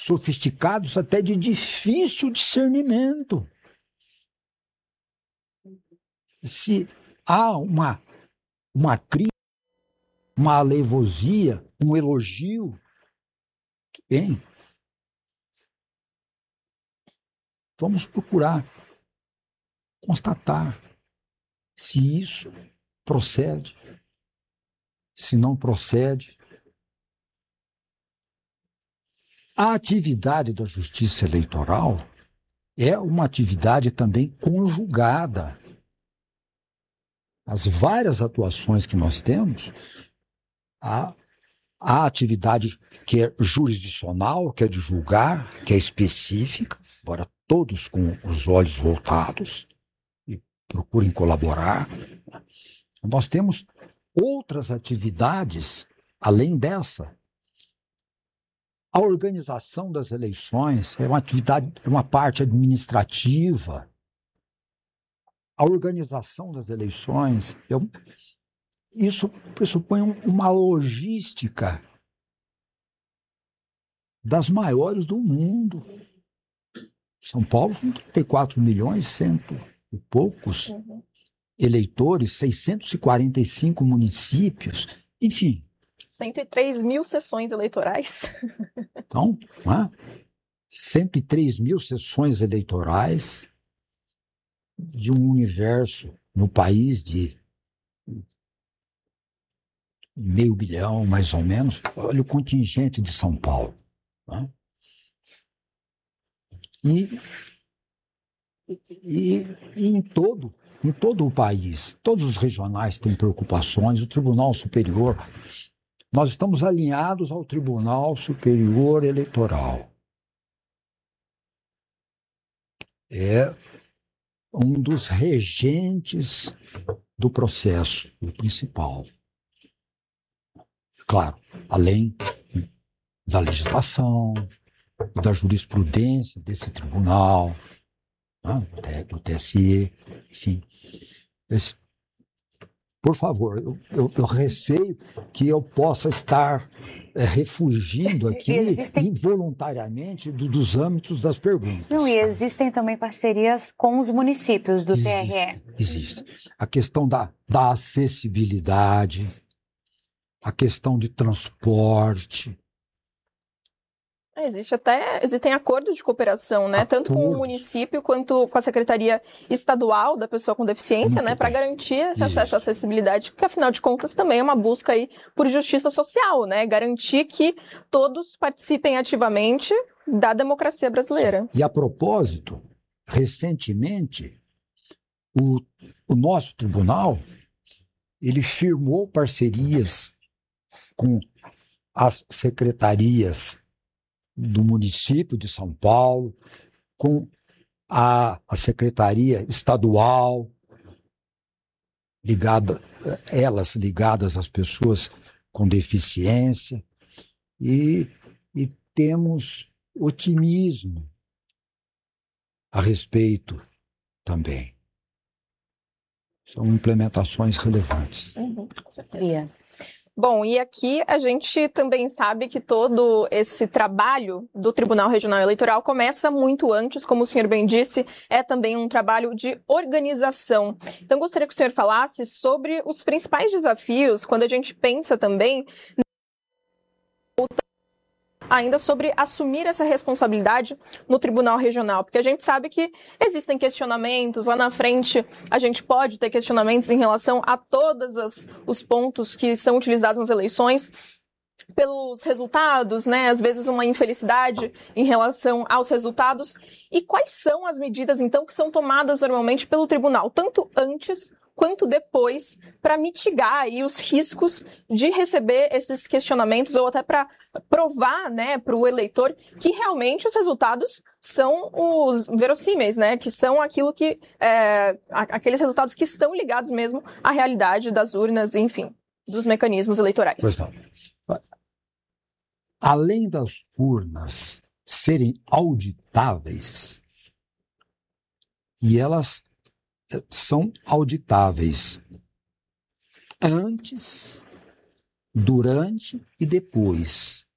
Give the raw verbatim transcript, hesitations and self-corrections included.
sofisticados até de difícil discernimento. Se há uma, uma crítica, uma alevosia, um elogio, bem, vamos procurar constatar se isso procede, se não procede. A atividade da justiça eleitoral é uma atividade também conjugada. As várias atuações que nós temos, a, a atividade que é jurisdicional, que é de julgar, que é específica, embora todos com os olhos voltados e procurem colaborar. Nós temos outras atividades além dessa. A organização das eleições é uma atividade, é uma parte administrativa. A organização das eleições, eu, isso pressupõe uma logística das maiores do mundo. São Paulo são trinta e quatro milhões, cento e poucos uhum. eleitores, seiscentos e quarenta e cinco municípios, enfim. cento e três mil sessões eleitorais. Então, né? cento e três mil sessões eleitorais de um universo no país de meio bilhão, mais ou menos. Olha o contingente de São Paulo. Né? E, e, e em, todo, em todo o país, todos os regionais têm preocupações, o Tribunal Superior. Nós estamos alinhados ao Tribunal Superior Eleitoral. É um dos regentes do processo, o principal. Claro, além da legislação, da jurisprudência desse tribunal, né, do T S E, enfim. Esse, por favor, eu, eu, eu receio que eu possa estar é, refugindo aqui existem... involuntariamente do, dos âmbitos das perguntas. Não, e existem também parcerias com os municípios do existe, T R E. Existe. A questão da, da acessibilidade, a questão de transporte. Existe até, existem acordos de cooperação, né? Acordos. Tanto com o município quanto com a Secretaria Estadual da Pessoa com Deficiência, Muito né? Para garantir esse Isso. acesso à acessibilidade, porque afinal de contas também é uma busca aí por justiça social, né? Garantir que todos participem ativamente da democracia brasileira. E a propósito, recentemente, o, o nosso tribunal, ele firmou parcerias com as secretarias do município de São Paulo, com a, a Secretaria Estadual, ligada, elas ligadas às pessoas com deficiência, e, e temos otimismo a respeito também. São implementações relevantes. Uhum, com certeza. Bom, e aqui a gente também sabe que todo esse trabalho do Tribunal Regional Eleitoral começa muito antes, como o senhor bem disse, é também um trabalho de organização. Então, gostaria que o senhor falasse sobre os principais desafios quando a gente pensa também ainda sobre assumir essa responsabilidade no Tribunal Regional, porque a gente sabe que existem questionamentos, lá na frente a gente pode ter questionamentos em relação a todos as, os pontos que são utilizados nas eleições, pelos resultados, né? Às vezes uma infelicidade em relação aos resultados. E quais são as medidas, então, que são tomadas normalmente pelo Tribunal, tanto antes quanto depois, para mitigar aí os riscos de receber esses questionamentos ou até para provar, né, para o eleitor que realmente os resultados são os verossímeis, né, que são aquilo que, é, aqueles resultados que estão ligados mesmo à realidade das urnas, enfim, dos mecanismos eleitorais. Pois não. Além das urnas serem auditáveis, e elas são auditáveis antes, durante e depois.